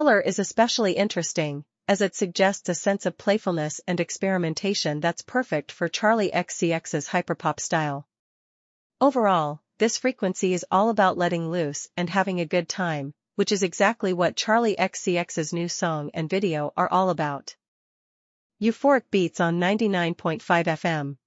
Thriller is especially interesting, as it suggests a sense of playfulness and experimentation that's perfect for Charli XCX's hyperpop style. Overall, this frequency is all about letting loose and having a good time, which is exactly what Charli XCX's new song and video are all about. Euphoric Beats on 99.5 FM.